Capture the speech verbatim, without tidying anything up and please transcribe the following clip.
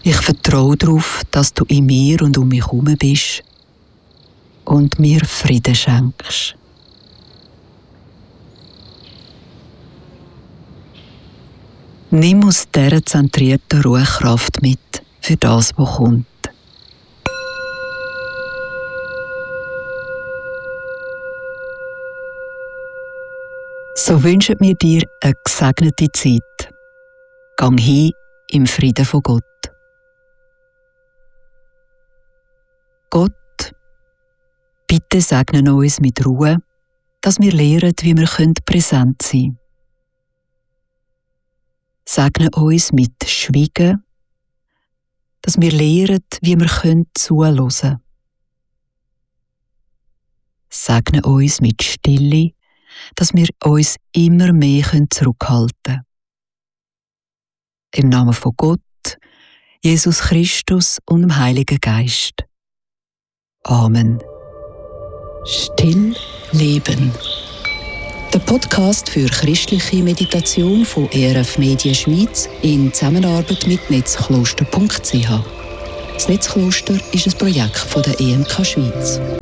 Ich vertraue darauf, dass du in mir und um mich herum bist und mir Frieden schenkst. Nimm aus dieser zentrierten Ruhe Kraft mit für das, was kommt. So wünschen wir dir eine gesegnete Zeit. Gang hin im Frieden von Gott. Gott, bitte segne uns mit Ruhe, dass wir lernen, wie wir präsent sein können. Segne uns mit Schweigen, dass wir lernen, wie wir zuhören können. Segne uns mit Stille, dass wir uns immer mehr zurückhalten können. Im Namen von Gott, Jesus Christus und dem Heiligen Geist. Amen. Still leben. Der Podcast für christliche Meditation von E R F Media Schweiz in Zusammenarbeit mit netzkloster punkt c h. Das Netzkloster ist ein Projekt von der E M K Schweiz.